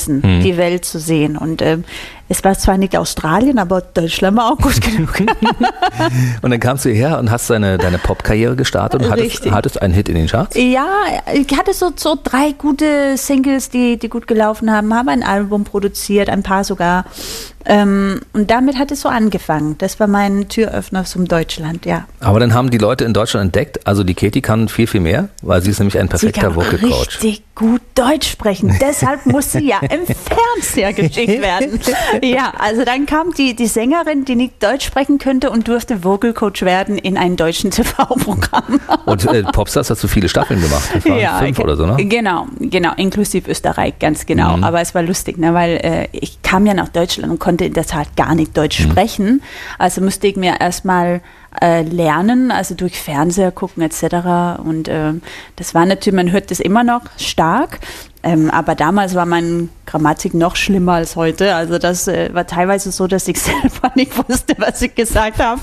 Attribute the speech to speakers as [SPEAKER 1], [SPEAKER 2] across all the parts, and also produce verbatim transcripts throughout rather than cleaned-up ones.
[SPEAKER 1] reisen, hm. die Welt zu sehen. Und ähm, es war zwar nicht Australien, aber Deutschland war auch gut genug.
[SPEAKER 2] Und dann kamst du hierher und hast deine, deine Pop-Karriere gestartet und hattest, hattest einen Hit in den Charts?
[SPEAKER 1] Ja, ich hatte so, so drei gute Singles, die, die gut gelaufen haben, habe ein Album produziert, ein paar sogar. Ähm, und damit hat es so angefangen. Das war mein Türöffner zum Deutschland, ja.
[SPEAKER 2] Aber dann haben die Leute in Deutschland entdeckt, also die Katie kann viel, viel mehr, weil sie ist nämlich ein perfekter Vocal Coach.
[SPEAKER 1] Richtig gut Deutsch sprechen. Deshalb muss sie ja im Fernseher geschickt werden. Ja, also dann kam die, die Sängerin, die nicht Deutsch sprechen könnte und durfte Vocal Coach werden in einem deutschen T V-Programm.
[SPEAKER 2] Und äh, Popstars hast du viele Staffeln gemacht. Das waren
[SPEAKER 1] ja,
[SPEAKER 2] fünf oder so, ne?
[SPEAKER 1] Genau, genau, inklusive Österreich, ganz genau. Mhm. Aber es war lustig, ne, weil äh, ich kam ja nach Deutschland und konnte in der Tat gar nicht Deutsch mhm. sprechen. Also musste ich mir erstmal äh, lernen, also durch Fernseher gucken et cetera. Und äh, das war natürlich, man hört das immer noch stark. Ähm, aber damals war meine Grammatik noch schlimmer als heute. Also das äh, war teilweise so, dass ich selber nicht wusste, was ich gesagt habe.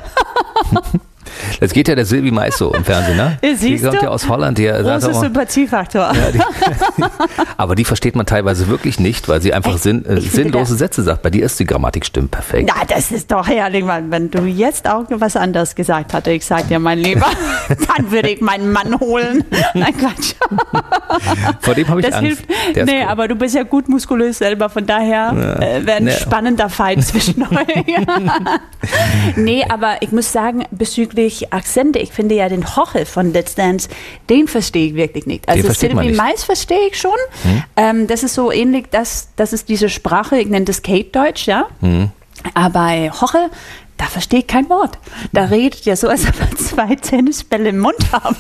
[SPEAKER 2] Das geht ja der Silvi Mais so im Fernsehen, ne?
[SPEAKER 1] Siehst
[SPEAKER 2] die kommt
[SPEAKER 1] du?
[SPEAKER 2] ja aus Holland. Die,
[SPEAKER 1] Großer Sympathiefaktor.
[SPEAKER 2] Ja, die, aber die versteht man teilweise wirklich nicht, weil sie einfach sinn, äh, sinnlose das, Sätze sagt. Bei dir ist die Grammatik stimmt perfekt.
[SPEAKER 1] Na, das ist doch herrlich, Mann. Wenn du jetzt auch was anderes gesagt hatte, ich sag dir, mein Lieber, dann würde ich meinen Mann holen. Nein, Quatsch.
[SPEAKER 2] Vor dem habe ich
[SPEAKER 1] das
[SPEAKER 2] Angst.
[SPEAKER 1] Hilft, nee, cool. Aber du bist ja gut muskulös selber, von daher ja, äh, wäre ein nee. spannender Fight zwischen euch. Nee, aber ich muss sagen, bezüglich Akzente, ich finde ja den Hoche von Let's Dance, den verstehe ich wirklich nicht. Also Silvi Mais verstehe ich schon. Hm. Ähm, das ist so ähnlich, das, das ist diese Sprache, ich nenne das Skate-Deutsch, ja. Hm. Aber Hoche, da verstehe ich kein Wort. Da redet ja so, als ob wir zwei Tennisbälle im Mund haben.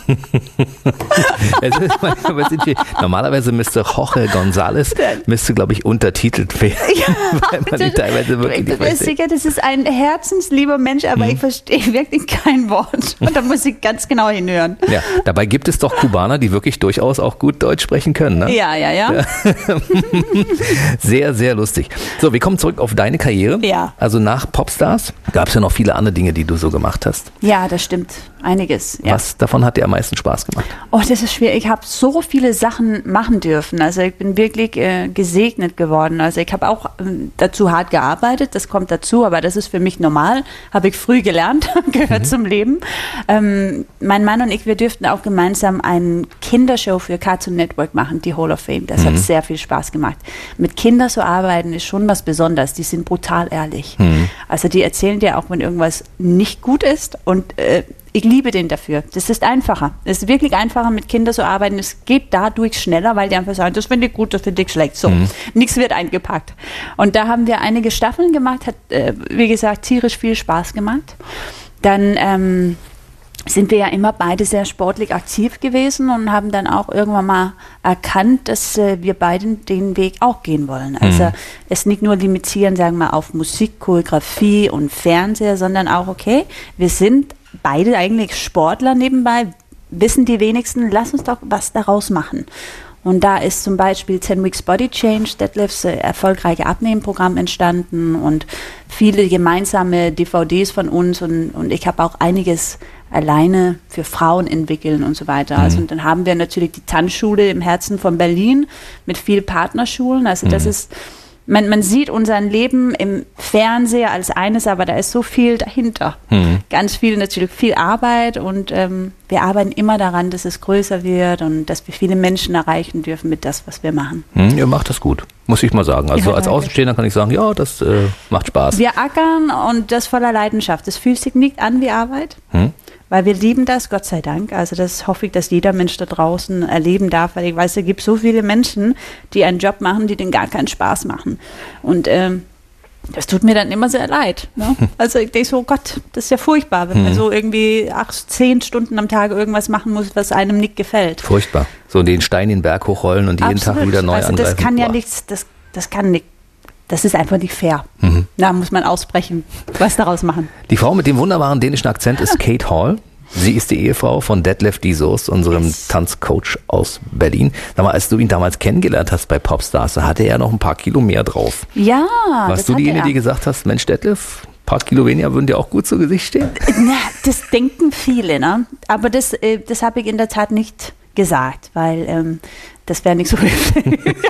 [SPEAKER 2] Normalerweise müsste Jorge González, müsste, glaube ich, untertitelt werden. Ja, weil man das, teilweise wirklich
[SPEAKER 1] ich bin sicher, das ist ein herzenslieber Mensch, aber hm. ich verstehe wirklich kein Wort. Und da muss ich ganz genau hinhören.
[SPEAKER 2] Ja, dabei gibt es doch Kubaner, die wirklich durchaus auch gut Deutsch sprechen können. Ne?
[SPEAKER 1] Ja, ja, ja.
[SPEAKER 2] Sehr, sehr lustig. So, wir kommen zurück auf deine Karriere.
[SPEAKER 1] Ja.
[SPEAKER 2] Also nach Popstars gab es ja noch viele andere Dinge, die du so gemacht hast.
[SPEAKER 1] Ja, das stimmt. Einiges. Ja.
[SPEAKER 2] Was davon hat dir am meisten Spaß gemacht?
[SPEAKER 1] Oh, das ist schwer. Ich habe so viele Sachen machen dürfen. Also ich bin wirklich äh, gesegnet geworden. Also ich habe auch ähm, dazu hart gearbeitet. Das kommt dazu, aber das ist für mich normal. Habe ich früh gelernt, gehört mhm. zum Leben. Ähm, mein Mann und ich, wir dürften auch gemeinsam eine Kindershow für Cartoon Network machen, die Hall of Fame. Das mhm. hat sehr viel Spaß gemacht. Mit Kindern zu arbeiten ist schon was Besonderes. Die sind brutal ehrlich. Mhm. Also die erzählen dir auch, wenn irgendwas nicht gut ist und äh, ich liebe den dafür. Das ist einfacher. Es ist wirklich einfacher, mit Kindern zu arbeiten. Es geht dadurch schneller, weil die einfach sagen, das finde ich gut, das finde ich schlecht. So, mhm. nichts wird eingepackt. Und da haben wir einige Staffeln gemacht, hat, äh, wie gesagt, tierisch viel Spaß gemacht. Dann ähm, sind wir ja immer beide sehr sportlich aktiv gewesen und haben dann auch irgendwann mal erkannt, dass äh, wir beide den Weg auch gehen wollen. Also mhm. es nicht nur limitieren, sagen wir, auf Musik, Choreografie und Fernseher, sondern auch, okay, wir sind beide eigentlich Sportler nebenbei, wissen die wenigsten, lass uns doch was daraus machen. Und da ist zum Beispiel Ten Weeks Body Change, Detlefs äh, erfolgreiche Abnehmprogramm entstanden und viele gemeinsame D V Ds von uns und, und ich habe auch einiges alleine für Frauen entwickeln und so weiter. Mhm. Also und dann haben wir natürlich die Tanzschule im Herzen von Berlin mit vielen Partnerschulen. Also das mhm. ist Man, man sieht unser Leben im Fernseher als eines, aber da ist so viel dahinter. Mhm. Ganz viel, natürlich viel Arbeit und ähm, wir arbeiten immer daran, dass es größer wird und dass wir viele Menschen erreichen dürfen mit das, was wir machen.
[SPEAKER 2] Mhm, ihr macht das gut, muss ich mal sagen. Also ja, als Außenstehender kann ich sagen, ja, das äh, macht Spaß.
[SPEAKER 1] Wir ackern und das voller Leidenschaft. Das fühlt sich nicht an wie Arbeit. Mhm. Weil wir lieben das, Gott sei Dank. Also das hoffe ich, dass jeder Mensch da draußen erleben darf, weil ich weiß, es gibt so viele Menschen, die einen Job machen, die denen gar keinen Spaß machen. Und ähm, das tut mir dann immer sehr leid. Ne? Also ich denke so, Gott, das ist ja furchtbar, wenn man so irgendwie acht, zehn Stunden am Tag irgendwas machen muss, was einem nicht gefällt.
[SPEAKER 2] Furchtbar. So den Stein den Berg hochrollen und jeden
[SPEAKER 1] Absolut.
[SPEAKER 2] Tag wieder neu
[SPEAKER 1] also
[SPEAKER 2] angreifen.
[SPEAKER 1] Das kann ja nichts, das, das kann nicht. Das ist einfach nicht fair. Mhm. Da muss man ausbrechen, was daraus machen.
[SPEAKER 2] Die Frau mit dem wunderbaren dänischen Akzent ist Kate Hall. Sie ist die Ehefrau von Detlef D. Soest, unserem yes. Tanzcoach aus Berlin. Sag mal, als du ihn damals kennengelernt hast bei Popstars, da hatte er noch ein paar Kilo mehr drauf.
[SPEAKER 1] Ja,
[SPEAKER 2] Warst du diejenige, die gesagt hast, Mensch Detlef, ein paar Kilo weniger würden dir auch gut zu Gesicht stehen?
[SPEAKER 1] Na, das denken viele, ne? Aber das, das habe ich in der Tat nicht gesagt, weil ähm, das wäre nicht so höflich.